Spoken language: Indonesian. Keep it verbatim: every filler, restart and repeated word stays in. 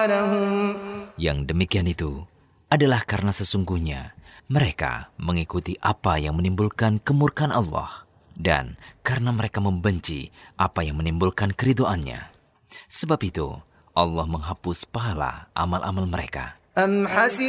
أعمالهم. Yang demikian itu adalah karena sesungguhnya mereka mengikuti apa yang menimbulkan kemurkaan Allah dan karena mereka membenci apa yang menimbulkan keridhoannya. Sebab itu Allah menghapus pahala amal-amal mereka. أم حسب